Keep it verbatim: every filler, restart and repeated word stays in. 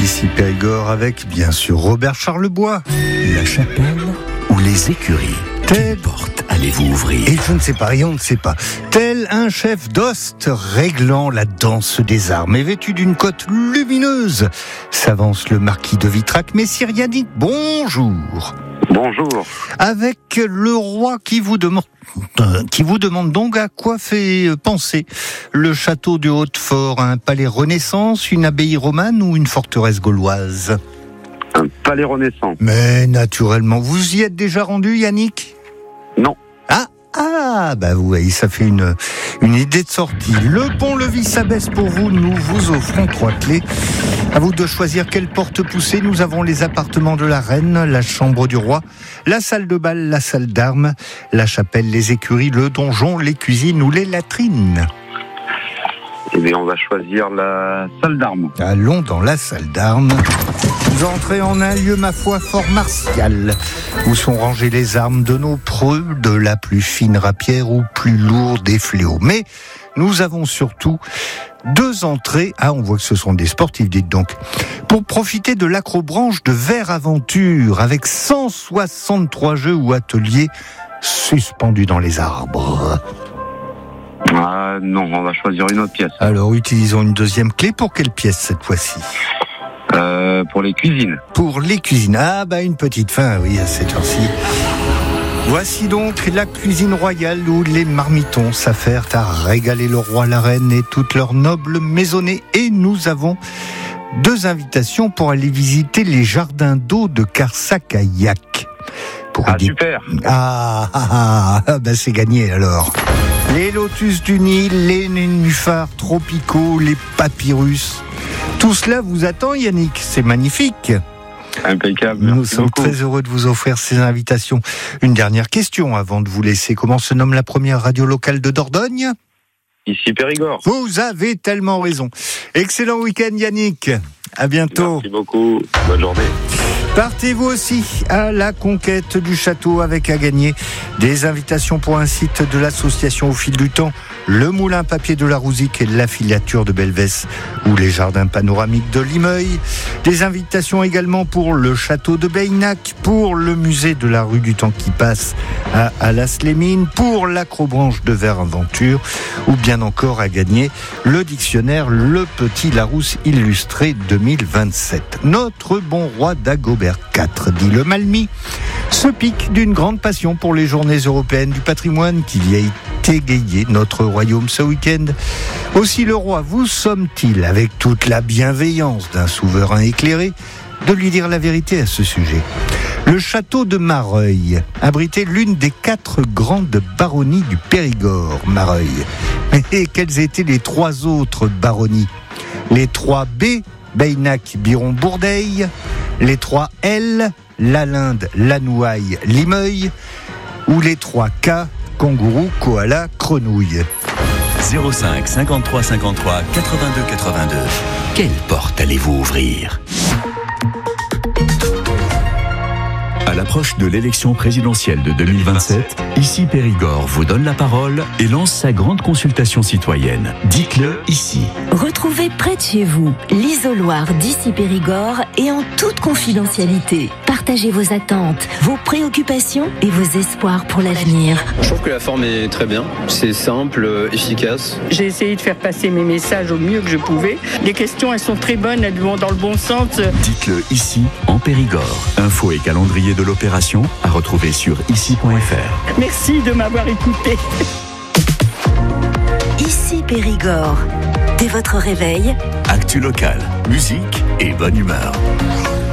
Ici Périgord avec, bien sûr, Robert Charlebois. La chapelle ou les écuries? Quelle porte allez-vous ouvrir? Et je ne sais pas, et on ne sait pas. Tel un chef d'ost réglant la danse des armes et vêtu d'une cotte lumineuse, s'avance le marquis de Vitrac. Messire Yannick, bonjour. Bonjour. Avec le roi qui vous demande, euh, qui vous demande donc à quoi fait penser le château de Hautefort, un palais Renaissance, une abbaye romane ou une forteresse gauloise? Un palais Renaissance. Mais naturellement, vous y êtes déjà rendu, Yannick? Non. Ah, ah, bah vous voyez, ça fait une, une idée de sortie. Le pont-levis s'abaisse pour vous, nous vous offrons trois clés. À vous de choisir quelle porte pousser. Nous avons les appartements de la reine, la chambre du roi, la salle de bal, la salle d'armes, la chapelle, les écuries, le donjon, les cuisines ou les latrines. Eh bien, on va choisir la salle d'armes. Allons dans la salle d'armes. Vous entrez en un lieu, ma foi, fort martial, où sont rangées les armes de nos preux, de la plus fine rapière ou plus lourde des fléaux. Mais nous avons surtout deux entrées. Ah, on voit que ce sont des sportifs, dites donc. Pour profiter de l'acrobranche de Vert Aventure, avec cent soixante-trois jeux ou ateliers suspendus dans les arbres. Ah non, on va choisir une autre pièce. Alors, utilisons une deuxième clé. Pour quelle pièce cette fois-ci ? Euh, pour les cuisines. Pour les cuisines. Ah, bah une petite fin, oui, à cette heure-ci. Voici donc la cuisine royale où les marmitons s'affairent à régaler le roi, la reine et toutes leurs nobles maisonnées. Et nous avons deux invitations pour aller visiter les jardins d'eau de Carsacaillac. Pour Ah, dire... super. Ah, ah, ah, ah, bah c'est gagné alors. Les lotus du Nil, les nénuphars tropicaux, les papyrus. Tout cela vous attend, Yannick. C'est magnifique. Impeccable. Nous Merci sommes beaucoup. très heureux de vous offrir ces invitations. Une dernière question avant de vous laisser. Comment se nomme la première radio locale de Dordogne ? Ici Périgord. Vous avez tellement raison. Excellent week-end, Yannick. À bientôt. Merci beaucoup. Bonne journée. Partez vous aussi à la conquête du château avec à gagner des invitations pour un site de l'association Au Fil du Temps, le moulin papier de la Rouzic et la filature de Belvès ou les jardins panoramiques de Limeuil. Des invitations également pour le château de Beynac, pour le musée de la rue du Temps qui passe à Alas-les-Mines, pour l'acrobranche de Vert Aventure ou bien encore à gagner le dictionnaire Le Petit Larousse illustré deux mille vingt-sept. Notre bon roi Dagobert quatre, dit le Malmis, se pique d'une grande passion pour les journées européennes du patrimoine qui y a égayé notre royaume ce week-end. Aussi le roi vous somme-t-il, avec toute la bienveillance d'un souverain éclairé, de lui dire la vérité à ce sujet. Le château de Mareuil abritait l'une des quatre grandes baronnies du Périgord, Mareuil. Et quelles étaient les trois autres baronnies ? Les trois B, Beynac, Biron, Bourdeil. Les trois L, Lalinde, Lanouaille, Limeuil. Ou les trois K, Kangourou, Koala, Crenouille. zéro cinq cinquante-trois cinquante-trois quatre-vingt-deux quatre-vingt-deux. Quelle porte allez-vous ouvrir? À l'approche de l'élection présidentielle de deux mille vingt-sept, Ici Périgord vous donne la parole et lance sa grande consultation citoyenne. Dites-le ici. Retrouvez près de chez vous l'isoloir d'Ici Périgord et en toute confidentialité. Partagez vos attentes, vos préoccupations et vos espoirs pour l'avenir. Je trouve que la forme est très bien. C'est simple, efficace. J'ai essayé de faire passer mes messages au mieux que je pouvais. Les questions, elles sont très bonnes, elles vont dans le bon sens. Dites-le ici, en Périgord. Info et calendrier de l'opération à retrouver sur ici point f r. Merci de m'avoir écouté. Ici Périgord. Dès votre réveil, Actu local, musique et bonne humeur.